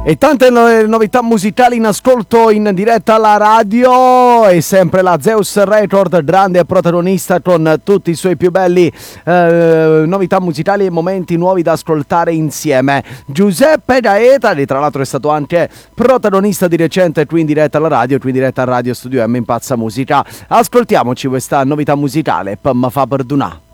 E tante novità musicali in ascolto in diretta alla radio, e sempre la Zeus Record, grande protagonista con tutti i suoi più belli novità musicali e momenti nuovi da ascoltare insieme. Giuseppe Gaeta, che tra l'altro è stato anche protagonista di recente qui in diretta alla radio, qui in diretta a Radio Studio M in Pazza Musica. Ascoltiamoci questa novità musicale, Pam fa perdonà.